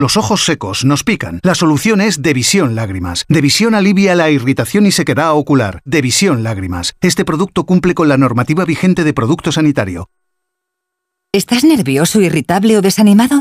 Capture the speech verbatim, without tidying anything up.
Los ojos secos nos pican. La solución es Devisión Lágrimas. Devisión alivia la irritación y sequedad ocular. Devisión Lágrimas. Este producto cumple con la normativa vigente de producto sanitario. ¿Estás nervioso, irritable o desanimado?